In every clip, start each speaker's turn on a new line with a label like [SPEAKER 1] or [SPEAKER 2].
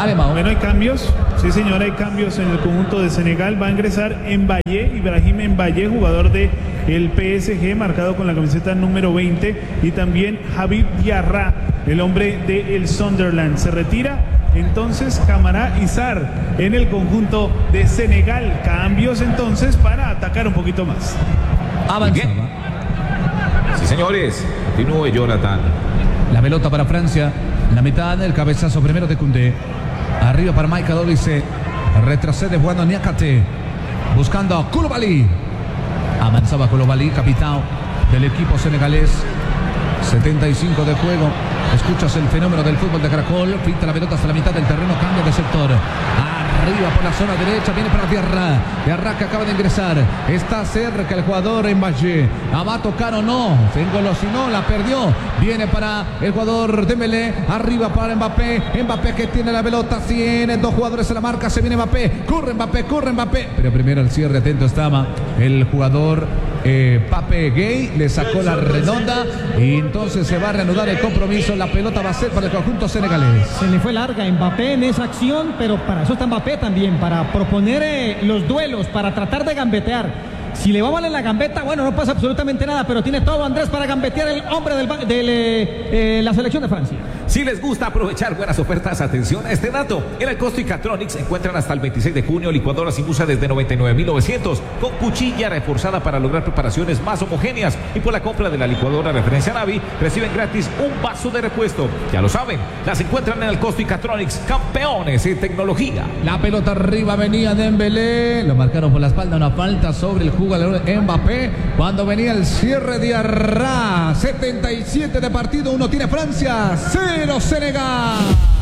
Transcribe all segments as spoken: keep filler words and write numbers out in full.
[SPEAKER 1] Alemão.
[SPEAKER 2] Bueno, hay cambios. Sí, señor, hay cambios en el conjunto de Senegal. Va a ingresar Mbaye, Ibrahim Mbaye, jugador de el P S G, marcado con la camiseta número veinte. Y también Habib Diarra, el hombre del Sunderland. Se retira entonces Camara Izar en el conjunto de Senegal. Cambios entonces para atacar un poquito más.
[SPEAKER 1] Avanzaba.
[SPEAKER 3] Sí, señores. Continúe Jonathan.
[SPEAKER 1] La pelota para Francia. La mitad del cabezazo primero de Koundé. Arriba para Michael Olise. Retrocede jugando Niakate. Buscando a Koulibaly. Avanzaba Koulibaly, capitán del equipo senegalés. setenta y cinco de juego. Escuchas el fenómeno del fútbol de Caracol. Pinta la pelota hasta la mitad del terreno. Cambia de sector. Arriba por la zona derecha. Viene para Diarra. Diarra que acaba de ingresar. Está cerca el jugador Mbaye. ¿La va a tocar o no? Se engolosinó, la perdió. Viene para el jugador Dembélé. Arriba para Mbappé. Mbappé que tiene la pelota. Tiene dos jugadores en la marca. Se viene Mbappé. Corre Mbappé, corre Mbappé. Pero primero el cierre. Atento estaba el jugador eh, Pape Gay. Le sacó la redonda. Y entonces se va a reanudar el compromiso. La pelota va a ser para el conjunto senegalés.
[SPEAKER 4] Se le fue larga a Mbappé en esa acción, pero para eso está Mbappé también, para proponer eh, los duelos, para tratar de gambetear. Si le va mal en la gambeta, bueno, no pasa absolutamente nada, pero tiene todo Andrés para gambetear el hombre de eh, eh, la selección de Francia.
[SPEAKER 3] Si les gusta aprovechar buenas ofertas, atención a este dato. En el Costo y Catronics encuentran hasta el veintiséis de junio licuadoras Inbusa desde noventa y nueve mil novecientos con cuchilla reforzada para lograr preparaciones más homogéneas. Y por la compra de la licuadora referencia Navi reciben gratis un vaso de repuesto. Ya lo saben, las encuentran en el Costo y Catronics, campeones en tecnología.
[SPEAKER 1] La pelota arriba venía Dembélé. Lo marcaron por la espalda, una falta sobre el jugador Mbappé. Cuando venía el cierre de Arra. setenta y siete de partido, uno tiene Francia, cero Senegal.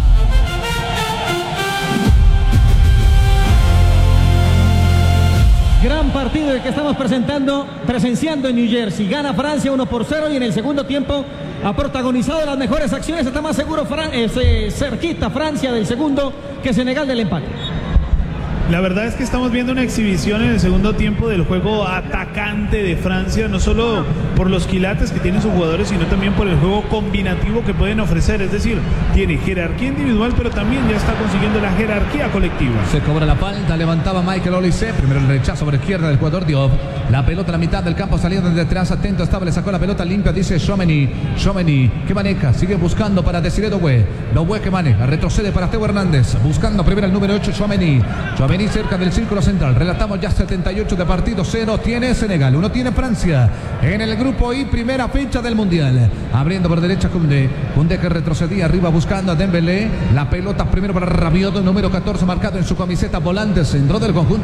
[SPEAKER 4] Gran partido el que estamos presentando, presenciando en New Jersey. Gana Francia uno por cero y en el segundo tiempo ha protagonizado las mejores acciones. Está más seguro Fran eh, cerquita Francia del segundo que Senegal del empate.
[SPEAKER 2] La verdad es que estamos viendo una exhibición en el segundo tiempo del juego atacante de Francia, no solo por los quilates que tienen sus jugadores, sino también por el juego combinativo que pueden ofrecer. Es decir, tiene jerarquía individual, pero también ya está consiguiendo la jerarquía colectiva.
[SPEAKER 1] Se cobra la falta, levantaba Michael Olise. Primero el rechazo por izquierda del jugador Diop. La pelota a la mitad del campo saliendo desde atrás. Atento estaba, le sacó la pelota limpia, dice Tchouaméni. Tchouaméni que maneja, sigue buscando para Desiré Doué. Doué que maneja, retrocede para Teo Hernández. Buscando primero el número ocho, Tchouaméni. Tchouaméni cerca del círculo central. Relatamos ya setenta y ocho de partido. Cero tiene Senegal, uno tiene Francia. En el grupo I, primera fecha del Mundial. Abriendo por derecha Koundé. Koundé que retrocedía arriba buscando a Dembélé. La pelota primero para Rabiot, número catorce marcado en su camiseta, volante centro del conjunto.